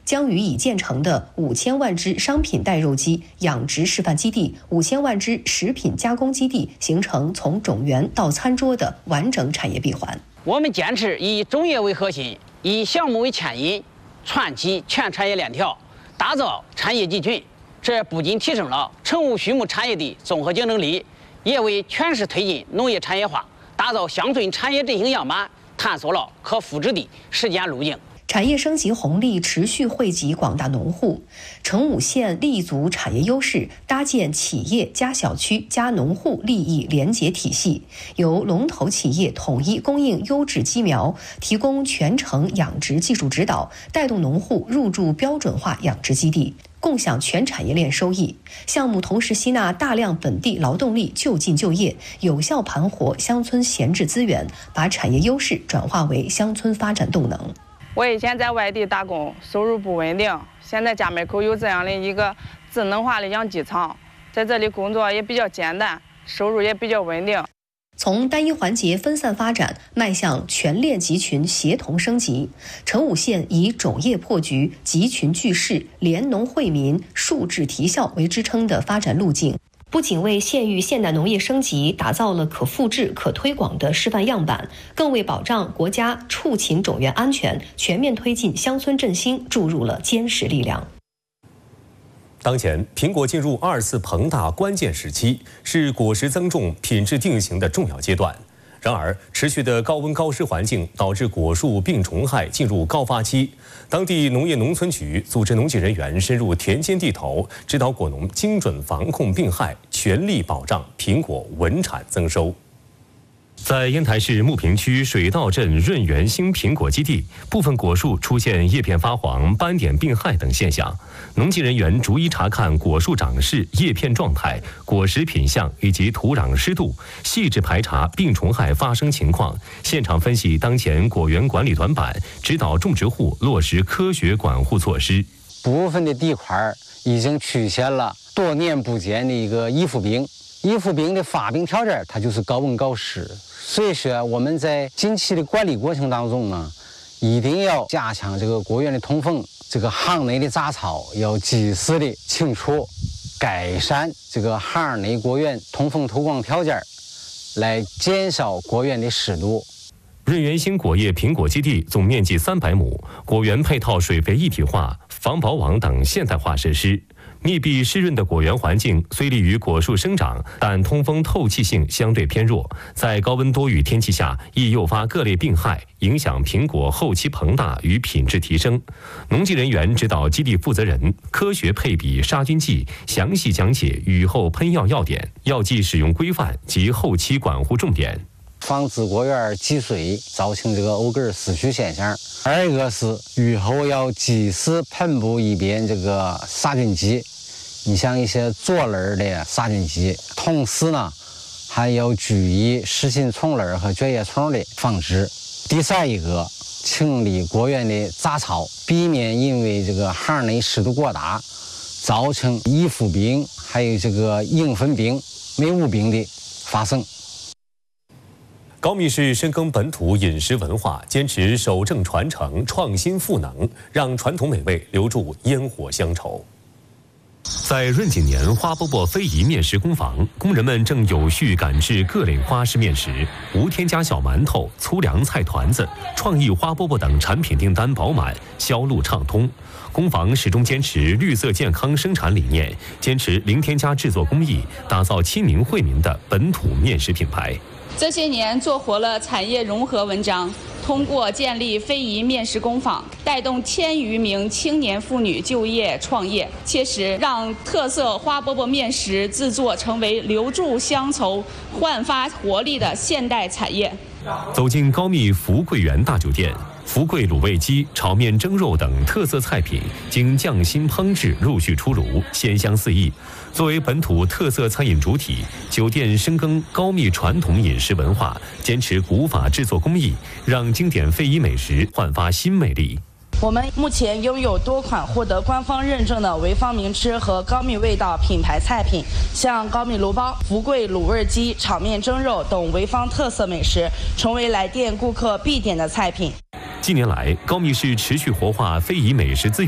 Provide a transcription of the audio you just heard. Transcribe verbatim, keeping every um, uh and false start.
将与已建成的五千万只商品带肉鸡养殖示范基地、五千万只食品加工基地形成从种源到餐桌的完整产业闭环。 我们坚持以种业为核心，以项目为牵引，串起全产业链条，打造产业集群。这不仅提升了成武畜牧产业的综合竞争力，也为全市推进农业产业化、打造乡村产业振兴样板探索了可复制的实践路径。 产业升级红利持续惠及广大农户，成武县立足产业优势，搭建企业加小区加农户利益联结体系，由龙头企业统一供应优质鸡苗，提供全程养殖技术指导，带动农户入驻标准化养殖基地，共享全产业链收益。项目同时吸纳大量本地劳动力就近就业，有效盘活乡村闲置资源，把产业优势转化为乡村发展动能。 我以前在外地打工，收入不稳定，现在家门口有这样的一个智能化的养鸡场，在这里工作也比较简单，收入也比较稳定。 从单一环节分散发展，迈向全链集群协同升级。成武县以种业破局、集群聚势、联农惠民、数质提效为支撑的发展路径，不仅为县域现代农业升级打造了可复制、可推广的示范样板，更为保障国家畜禽种源安全、全面推进乡村振兴注入了坚实力量。 当前，苹果进入二次膨大关键时期，是果实增重、品质定型的重要阶段。然而，持续的高温高湿环境导致果树病虫害进入高发期。当地农业农村局组织农技人员深入田间地头，指导果农精准防控病害，全力保障苹果稳产增收。在烟台市牟平区水稻镇润园兴苹果基地，部分果树出现叶片发黄、斑点病害等现象。农技人员逐一查看果树长势、叶片状态、果实品相以及土壤湿度，细致排查病虫害发生情况，现场分析当前果园管理短板，指导种植户落实科学管护措施。 部分的地块已经出现了多年不见的一个依附病。依附病的发病条件，它就是高温高湿，所以说我们在近期的管理过程当中呢，一定要加强这个果园的通风，这个行内的杂草要及时的清除，改善这个行内果园通风透光条件，来减少果园的湿度。 润园兴果业苹果基地总面积三百亩，果园配套水肥一体化、防薄网等现代化设施。密闭湿润的果园环境虽利于果树生长，但通风透气性相对偏弱，在高温多雨天气下易诱发各类病害，影响苹果后期膨大与品质提升。农技人员指导基地负责人科学配比杀菌剂，详细讲解雨后喷药要点、药剂使用规范及后期管护重点。 防止果园积水造成这个欧根死须现象。二一个是雨后要及时喷布一遍这个杀菌剂，你像一些唑类的杀菌剂，同时呢还要注意食性虫类和蕨叶虫的防治。第三一个，清理果园的杂草，避免因为这个行内湿度过大造成依附病还有这个蝇粉病、霉雾病的发生。 高密市深耕本土饮食文化，坚持守正传承、创新赋能，让传统美味留住烟火乡愁。在润景年花饽饽非遗面食工坊，工人们正有序赶制各类花式面食，无添加小馒头、粗粮菜团子、创意花饽饽等产品订单饱满，销路畅通。工坊始终坚持绿色健康生产理念，坚持零添加制作工艺，打造亲民惠民的本土面食品牌。 这些年做活了产业融合文章，通过建立非遗面食工坊，带动千余名青年妇女就业创业，切实让特色花饽饽面食制作成为留住乡愁、焕发活力的现代产业。 走进高密福贵园大酒店，福贵卤味鸡、炒面蒸肉等特色菜品经匠心烹制，陆续出炉，鲜香四溢。作为本土特色餐饮主体，酒店深耕高密传统饮食文化，坚持古法制作工艺，让经典非遗美食焕发新魅力。 我们目前拥有多款获得官方认证的潍坊名吃和高密味道品牌菜品，像高密炉包、福贵卤味鸡、炒面蒸肉等潍坊特色美食，成为来店顾客必点的菜品。 近年来，高密市持续活化非遗美食资源。